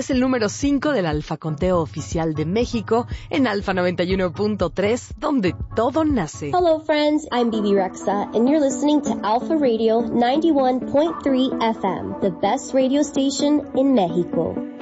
es el número 5 del Alfa Conteo Oficial de México en Alfa 91.3, donde todo nace. Hello friends, I'm Bibi Rexa, and you're listening to Alpha Radio 91.3 FM, the best radio station in Mexico.